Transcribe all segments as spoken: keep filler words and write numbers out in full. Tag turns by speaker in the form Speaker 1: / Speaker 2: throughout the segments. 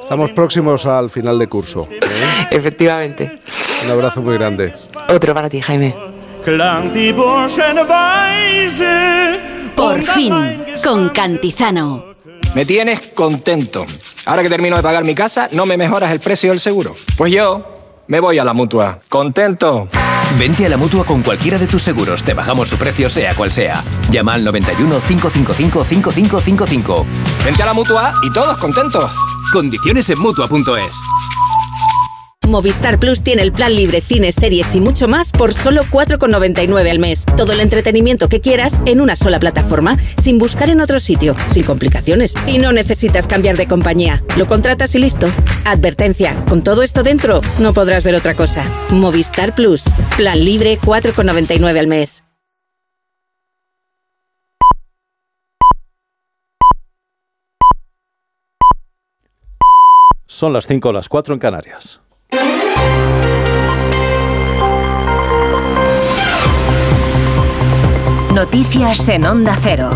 Speaker 1: Estamos próximos al final de curso. ¿eh?
Speaker 2: Efectivamente.
Speaker 1: Un abrazo muy grande.
Speaker 2: Otro para ti, Jaime.
Speaker 3: Por fin, con Cantizano.
Speaker 4: Me tienes contento. Ahora que termino de pagar mi casa, ¿no me mejoras el precio del seguro? Pues yo me voy a la Mutua. ¿Contento?
Speaker 5: Vente a la Mutua con cualquiera de tus seguros. Te bajamos su precio sea cual sea. Llama al noventa y uno, cinco cinco cinco, cinco cinco cinco cinco.
Speaker 4: Vente a la Mutua y todos contentos.
Speaker 5: Condiciones en Mutua punto es.
Speaker 3: Movistar Plus tiene el plan libre, cines, series y mucho más por solo cuatro con noventa y nueve al mes. Todo el entretenimiento que quieras en una sola plataforma, sin buscar en otro sitio, sin complicaciones. Y no necesitas cambiar de compañía. Lo contratas y listo. Advertencia, con todo esto dentro, no podrás ver otra cosa. Movistar Plus, plan libre, cuatro con noventa y nueve al mes.
Speaker 6: Son las cinco o las cuatro en Canarias.
Speaker 7: Noticias en Onda Cero.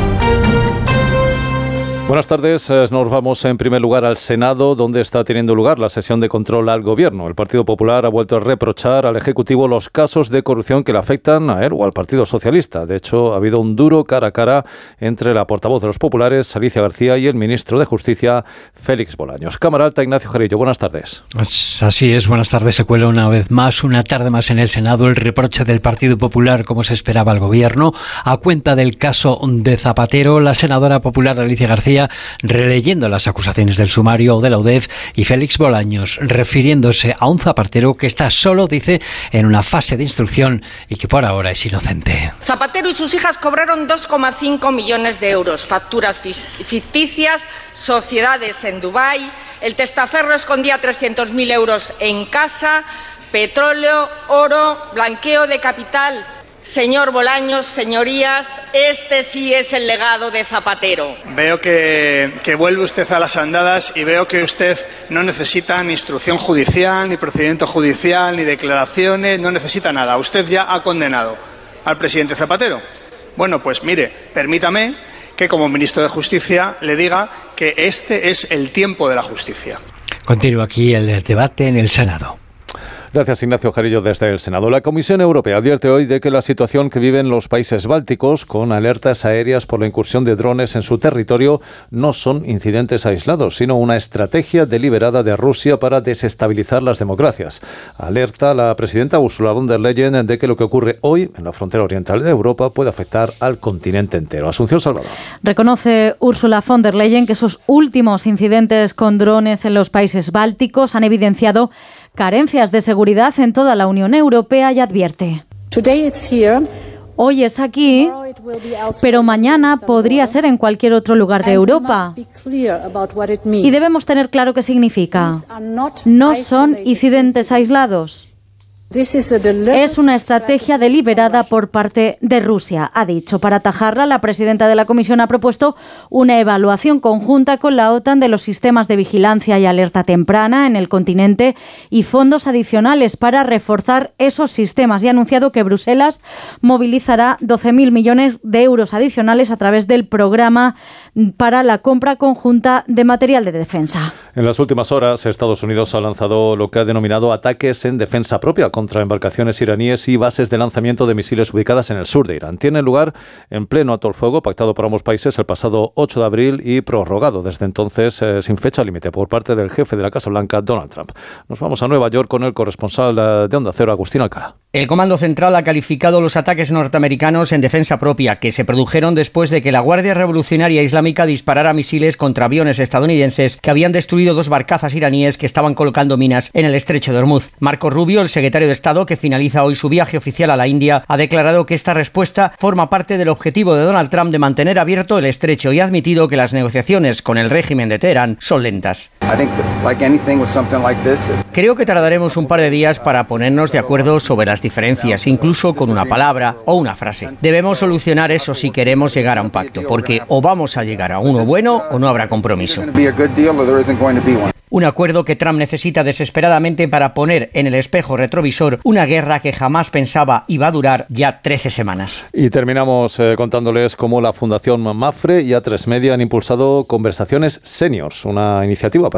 Speaker 6: Buenas tardes, nos vamos en primer lugar al Senado, donde está teniendo lugar la sesión de control al Gobierno. El Partido Popular ha vuelto a reprochar al Ejecutivo los casos de corrupción que le afectan a él o al Partido Socialista. De hecho, ha habido un duro cara a cara entre la portavoz de los populares, Alicia García, y el ministro de Justicia, Félix Bolaños. Cámara Alta, Ignacio Jarillo, buenas tardes.
Speaker 8: Así es, buenas tardes. Se cuela una vez más, una tarde más en el Senado, el reproche del Partido Popular, como se esperaba al Gobierno. A cuenta del caso de Zapatero, la senadora popular Alicia García releyendo las acusaciones del sumario de la U D E F y Félix Bolaños refiriéndose a un Zapatero que está solo, dice, en una fase de instrucción y que por ahora es inocente.
Speaker 9: Zapatero y sus hijas cobraron dos coma cinco millones de euros, facturas ficticias, sociedades en Dubái, el testaferro escondía trescientos mil euros en casa, petróleo, oro, blanqueo de capital. Señor Bolaños, señorías, este sí es el legado de Zapatero.
Speaker 10: Veo que, que vuelve usted a las andadas y veo que usted no necesita ni instrucción judicial, ni procedimiento judicial, ni declaraciones, no necesita nada. Usted ya ha condenado al presidente Zapatero. Bueno, pues mire, permítame que como ministro de Justicia le diga que este es el tiempo de la justicia.
Speaker 8: Continúa aquí el debate en el Senado.
Speaker 6: Gracias, Ignacio Jarillo, desde el Senado. La Comisión Europea advierte hoy de que la situación que viven los países bálticos, con alertas aéreas por la incursión de drones en su territorio, no son incidentes aislados, sino una estrategia deliberada de Rusia para desestabilizar las democracias. Alerta la presidenta Ursula von der Leyen de que lo que ocurre hoy en la frontera oriental de Europa puede afectar al continente entero. Asunción Salvador.
Speaker 11: Reconoce Ursula von der Leyen que esos últimos incidentes con drones en los países bálticos han evidenciado carencias de seguridad en toda la Unión Europea y advierte: hoy es aquí, pero mañana podría ser en cualquier otro lugar de Europa. Y debemos tener claro qué significa. No son incidentes aislados. Es una estrategia deliberada por parte de Rusia, ha dicho. Para atajarla, la presidenta de la Comisión ha propuesto una evaluación conjunta con la OTAN de los sistemas de vigilancia y alerta temprana en el continente y fondos adicionales para reforzar esos sistemas, y ha anunciado que Bruselas movilizará doce mil millones de euros adicionales a través del programa para la compra conjunta de material de defensa.
Speaker 6: En las últimas horas, Estados Unidos ha lanzado lo que ha denominado ataques en defensa propia contra embarcaciones iraníes y bases de lanzamiento de misiles ubicadas en el sur de Irán. Tiene lugar en pleno alto el fuego pactado por ambos países el pasado ocho de abril y prorrogado desde entonces eh, sin fecha límite por parte del jefe de la Casa Blanca, Donald Trump. Nos vamos a Nueva York con el corresponsal de Onda Cero, Agustín Alcalá.
Speaker 12: El Comando Central ha calificado los ataques norteamericanos en defensa propia, que se produjeron después de que la Guardia Revolucionaria Islámica disparara misiles contra aviones estadounidenses que habían destruido dos barcazas iraníes que estaban colocando minas en el estrecho de Hormuz. Marco Rubio, el secretario de Estado, que finaliza hoy su viaje oficial a la India, ha declarado que esta respuesta forma parte del objetivo de Donald Trump de mantener abierto el estrecho y ha admitido que las negociaciones con el régimen de Teherán son lentas. Creo que tardaremos un par de días para ponernos de acuerdo sobre las diferencias, incluso con una palabra o una frase. Debemos solucionar eso si queremos llegar a un pacto, porque o vamos a llegar a uno bueno o no habrá compromiso. Un acuerdo que Trump necesita desesperadamente para poner en el espejo retrovisor una guerra que jamás pensaba iba a durar ya trece semanas.
Speaker 6: Y terminamos eh, contándoles cómo la Fundación Mafre y A tres Media han impulsado Conversaciones Seniors, una iniciativa para